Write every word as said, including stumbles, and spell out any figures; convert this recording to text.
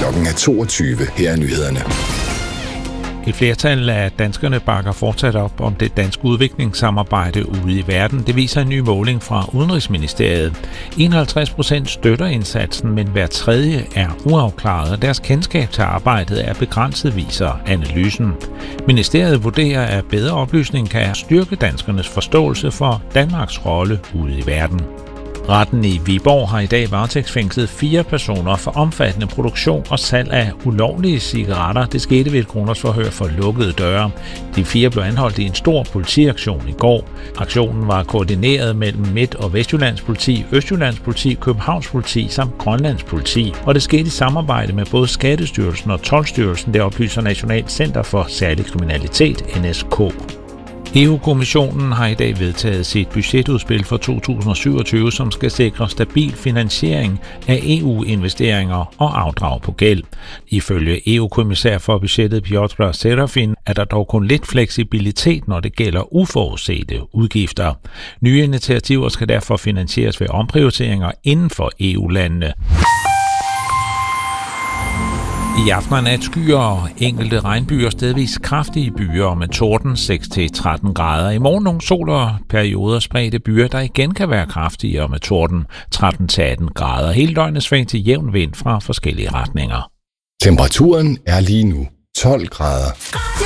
Klokken er toogtyve. Her er nyhederne. Et flertal af danskerne bakker fortsat op om det danske udviklingssamarbejde ude i verden. Det viser en ny måling fra Udenrigsministeriet. enoghalvtreds procent støtter indsatsen, men hver tredje er uafklaret, og deres kendskab til arbejdet er begrænset, viser analysen. Ministeriet vurderer, at bedre oplysning kan styrke danskernes forståelse for Danmarks rolle ude i verden. Retten i Viborg har i dag varetægtsfængslet fire personer for omfattende produktion og salg af ulovlige cigaretter. Det skete ved et grundlovsforhør for lukkede døre. De fire blev anholdt i en stor politiaktion i går. Aktionen var koordineret mellem Midt- og Vestjyllands politi, Østjyllands politi, Københavns politi samt Grønlands politi. Og det skete i samarbejde med både Skattestyrelsen og Toldstyrelsen, det oplyser Nationalt Center for Særlig Kriminalitet, N S K. E U-kommissionen har i dag vedtaget sit budgetudspil for to tusind og syvogtyve, som skal sikre stabil finansiering af E U-investeringer og afdrag på gæld. Ifølge E U-kommissær for budgettet Piotr Serafin er der dog kun lidt fleksibilitet, når det gælder uforudsete udgifter. Nye initiativer skal derfor finansieres ved omprioriteringer inden for E U-landene. I aften er nat skyer og enkelte regnbyer, stedvis kraftige byer med torden seks til tretten grader. I morgen nogle sol og perioder spredte byer, der igen kan være kraftigere med torden tretten til atten grader. Hele døgnet sving til jævn vind fra forskellige retninger. Temperaturen er lige nu tolv grader.